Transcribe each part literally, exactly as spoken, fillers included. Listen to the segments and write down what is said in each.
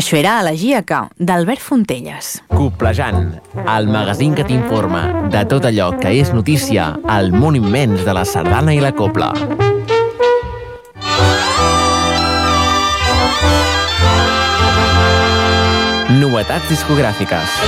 Això era Elegíaca, d'Albert Fontelles. Coplejant, el magazín que t'informa de tot allò que és notícia al món immens de la sardana i la copla. Novetats discogràfiques.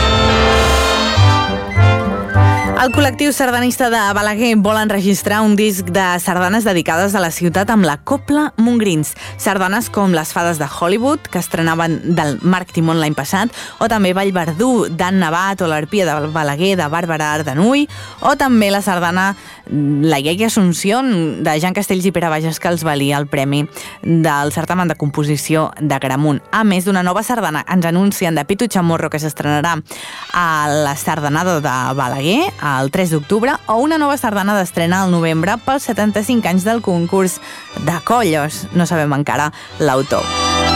El col·lectiu sardanista de Balaguer vol enregistrar un disc de sardanes dedicades a la ciutat amb la Copla Montgrins. Sardanes com Les fades de Hollywood, que estrenaven del Marc Timón l'any passat, o també Vallverdú, d'Ann Navat, o l'Arpia de Balaguer, de Bàrbara Ardanuy, o també la sardana La Iaia Assumpción, de Jan Castells i Pere Bages, que els valia el premi del certamen de composició de Gramunt. A més d'una nova sardana, ens anuncien de Pitu Chamorro, que s'estrenarà a la sardanada de Balaguer, el tres d'octubre, o una nova sardana d'estrena al novembre pels setanta-cinc anys del concurs de Collos. No sabem encara l'autor.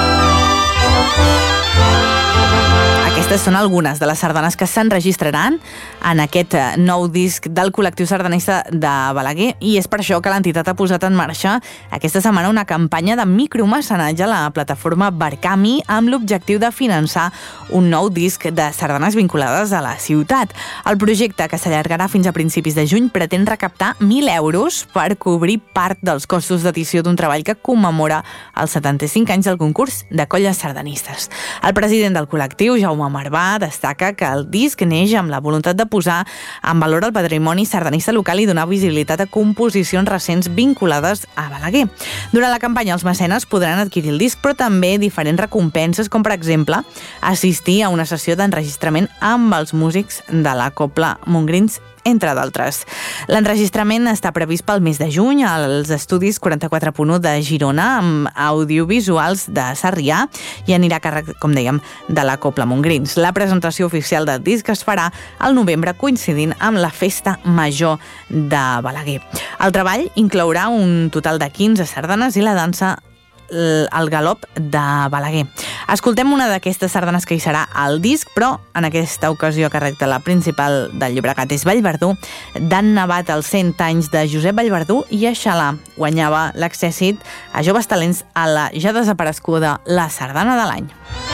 Aquestes són algunes de les sardanes que s'enregistraran en aquest nou disc del col·lectiu sardanista de Balaguer, i és per això que l'entitat ha posat en marxa aquesta setmana una campanya de micromecenatge a la plataforma Barcami amb l'objectiu de finançar un nou disc de sardanes vinculades a la ciutat. El projecte, que s'allargarà fins a principis de juny, pretén recaptar mil euros per cobrir part dels costos d'edició d'un treball que commemora els setanta-cinc anys del concurs de colles sardanistes. El president del col·lectiu, Jaume Marvà, destaca que el disc neix amb la voluntat de posar en valor el patrimoni sardanista local i donar visibilitat a composicions recents vinculades a Balaguer. Durant la campanya, els mecenes podran adquirir el disc, però també diferents recompenses, com per exemple assistir a una sessió d'enregistrament amb els músics de la Copla Montgrins, entre d'altres. L'enregistrament està previst pel mes de juny als estudis quaranta-quatre punt u de Girona, amb audiovisuals de Sarrià, i anirà a càrrec, com dèiem, de la Copla Montgrins. La presentació oficial del disc es farà al novembre, coincidint amb la Festa Major de Balaguer. El treball inclourà un total de quinze sardanes i la dansa el galop de Balaguer. Escoltem una d'aquestes sardanes que hi serà al disc, però en aquesta ocasió a càrrec de la principal del Llobregat és Vallverdú, d'Ann Navat, els cent anys de Josep Vallverdú, i Aixalà guanyava l'accèssit a joves talents a la ja desapareguda la Sardana de l'Any.